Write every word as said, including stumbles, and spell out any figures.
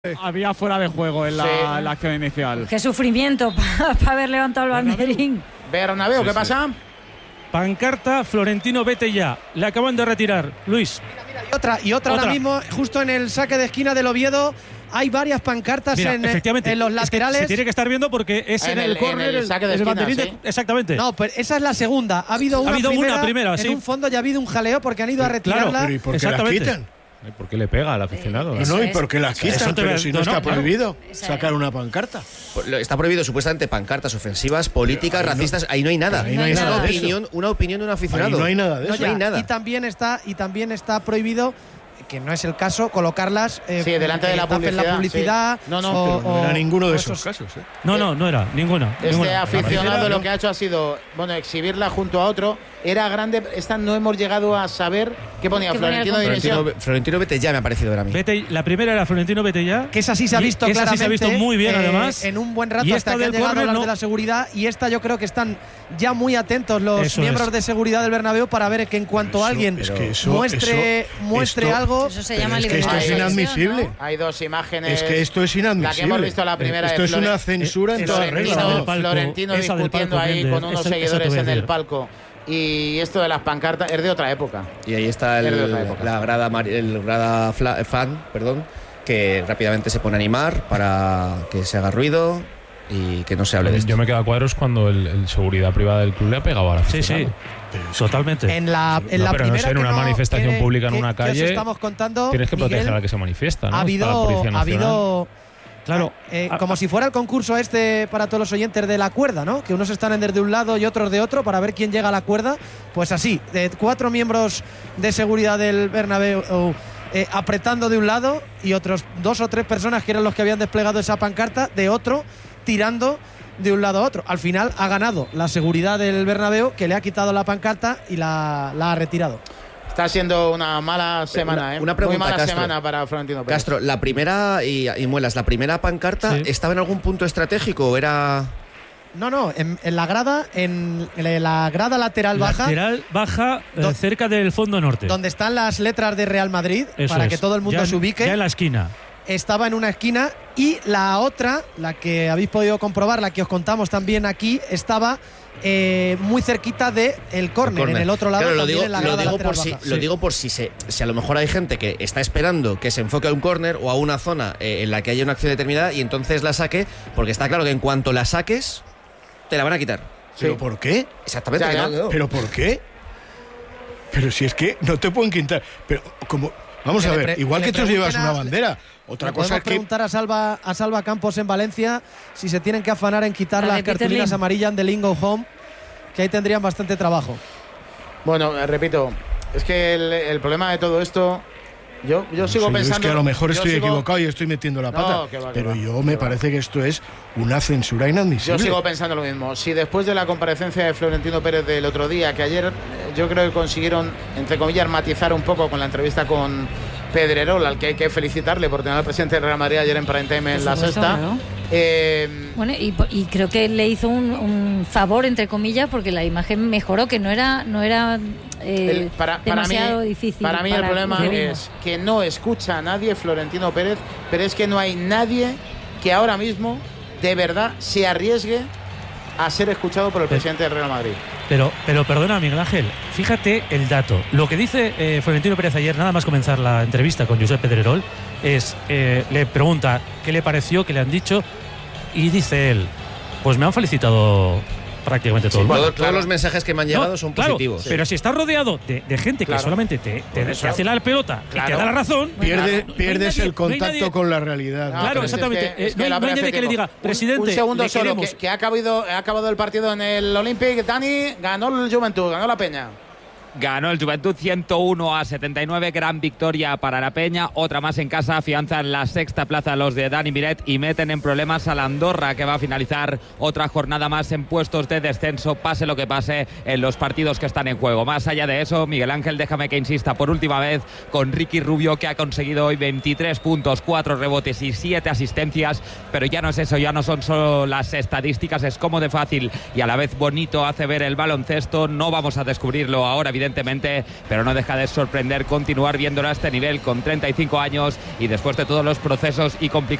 Había fuera de juego en la, sí. en la acción inicial. Qué sufrimiento para pa haber levantado el banderín. Bernabéu, ¿qué sí, pasa? Sí. Pancarta, Florentino, vete ya. Le acaban de retirar, Luis. Mira, mira, y otra, y otra, otra ahora mismo, justo en el saque de esquina del Oviedo. Hay varias pancartas mira, en, en los laterales. Es que se tiene que estar viendo porque es en, en el, el córner, el saque de el esquina, sí. Exactamente. No, pues esa es la segunda. Ha habido una, ha habido primera, una primera, en sí. un fondo ya ha habido un jaleo porque han ido a retirarla. Claro, pero ¿y por qué la quitan? ¿Por qué le pega al aficionado? No, no, ¿y por qué la quitan? Pero si no, no está prohibido claro. sacar una pancarta. Está prohibido supuestamente pancartas ofensivas, políticas, ahí racistas. No, ahí no hay nada. Ahí no hay es nada una, de opinión, eso. una opinión de un aficionado. Ahí no hay nada de eso. No, ya, no hay nada. Y también está, y también está prohibido, que no es el caso, colocarlas eh, sí, delante de la publicidad. La publicidad sí. No, no, o, pero no era ninguno de esos, esos casos. ¿eh? No, no, no era ninguno. Este ninguna. aficionado lo que ha hecho ha sido, bueno, exhibirla junto a otro. Era grande, esta no hemos llegado a saber qué ponía. ¿Qué Florentino ponía Florentino, Florentino vete ya, me ha parecido ahora a mí. Vete, la primera era Florentino vete ya. Que esa sí se ha visto y, claramente. Esa sí se ha visto muy bien, eh, además. En un buen rato y hasta que han llegado a hablar no. de la seguridad. Y esta yo creo que están ya muy atentos los eso miembros es. de seguridad del Bernabéu para ver que en cuanto eso, alguien es que eso, muestre, eso, muestre esto, algo. Eso se llama es que esto es inadmisible. ¿no? Hay dos imágenes. Es que esto es inadmisible. La que hemos visto la primera. Esto es Flore una censura en toda regla. Florentino discutiendo ahí con unos seguidores en el palco. Y esto de las pancartas es de otra época. Y ahí está el, la grada, el grada fan, perdón, que rápidamente se pone a animar para que se haga ruido y que no se hable de esto. Yo me quedo a cuadros cuando el, el seguridad privada del club le ha pegado a la aficionado. Sí, sí, totalmente. En la, en no, la pero primera no sé, en una no, manifestación que, pública en que, una calle, estamos contando, tienes que Miguel, proteger a la que se manifiesta, ¿no? Ha habido, ha habido Claro, eh, como si fuera el concurso este para todos los oyentes de la cuerda, ¿no? Que unos están desde un lado y otros de otro para ver quién llega a la cuerda. Pues así, de cuatro miembros de seguridad del Bernabéu eh, apretando de un lado y otros dos o tres personas que eran los que habían desplegado esa pancarta de otro tirando de un lado a otro. Al final ha ganado la seguridad del Bernabéu, que le ha quitado la pancarta y la, la ha retirado. Está siendo una mala semana, una, ¿eh? Una pregunta, Muy mala Castro. semana para Florentino Pérez. Castro, la primera, y, y Muelas, la primera pancarta, sí. ¿estaba en algún punto estratégico o era...? No, no, en, en la grada, en, en la grada lateral baja. Lateral baja, eh, cerca del fondo norte. Donde están las letras de Real Madrid, Eso para es. que todo el mundo ya, se ubique. Ya en la esquina. Estaba en una esquina y la otra, la que habéis podido comprobar, la que os contamos también aquí, estaba eh, muy cerquita del de córner, en el otro lado. Claro, lo también digo, en la lo grada digo lateral por si, baja. lo digo por si, se, si a lo mejor hay gente que está esperando que se enfoque a un córner o a una zona eh, en la que haya una acción determinada y entonces la saque, porque está claro que en cuanto la saques, te la van a quitar. ¿Pero sí. por qué? Exactamente. Ya, ya. No, no. ¿Pero por qué? Pero si es que no te pueden quitar. Pero como... Vamos a ver, igual que tú llevas una bandera. Otra cosa es que preguntar a Salva, a Salva Campos en Valencia si se tienen que afanar en quitar la las cartulinas Lim. amarillas de Lingo Home, que ahí tendrían bastante trabajo. Bueno, eh, repito, es que el, el problema de todo esto, yo, yo sigo sí, pensando. Es que a lo mejor estoy sigo, equivocado y estoy metiendo la pata. No, que va, que pero va, yo me que parece va. que esto es una censura inadmisible. Yo sigo pensando lo mismo. Si después de la comparecencia de Florentino Pérez del otro día, que ayer eh, yo creo que consiguieron, entre comillas, matizar un poco con la entrevista con Pedrerol, al que hay que felicitarle por tener al presidente de Real Madrid ayer en prime time en la sexta. ¿No? Eh, bueno, y, y creo que le hizo un, un favor, entre comillas, porque la imagen mejoró, que no era, no era eh, el, para, demasiado para mí, difícil. Para mí para el problema que es que no escucha a nadie Florentino Pérez, pero es que no hay nadie que ahora mismo de verdad se arriesgue a ser escuchado por el presidente del Real Madrid. Pero, pero perdona, Miguel Ángel, fíjate el dato. Lo que dice eh, Florentino Pérez ayer, nada más comenzar la entrevista con Josep Pedrerol, es, eh, le pregunta qué le pareció, qué le han dicho, y dice él, pues me han felicitado prácticamente todo sí, el mundo. Todos claro. los mensajes que me han llegado no, son claro, positivos. Pero si estás rodeado de, de gente claro. que solamente te, te, te hace la pelota claro. y te da la razón, Pierde, claro, pierdes no nadie, el contacto no nadie, con la realidad. No, claro, exactamente. Es que, es que no, hay, no hay nadie que le diga, presidente, un, un segundo le solo, que, que ha, acabado, ha acabado el partido en el Olympic. Dani ganó el Juventud, ganó la Peña. Ganó el Juventud ciento uno a setenta y nueve, gran victoria para la Peña, otra más en casa, afianzan la sexta plaza los de Dani Miret y meten en problemas a la Andorra, que va a finalizar otra jornada más en puestos de descenso, pase lo que pase en los partidos que están en juego. Más allá de eso, Miguel Ángel, déjame que insista por última vez con Ricky Rubio, que ha conseguido hoy veintitrés puntos, cuatro rebotes y siete asistencias, pero ya no es eso, ya no son solo las estadísticas, es cómo de fácil y a la vez bonito hace ver el baloncesto. No vamos a descubrirlo ahora, evidentemente, evidentemente, pero no deja de sorprender continuar viéndolo a este nivel con treinta y cinco años y después de todos los procesos y complicaciones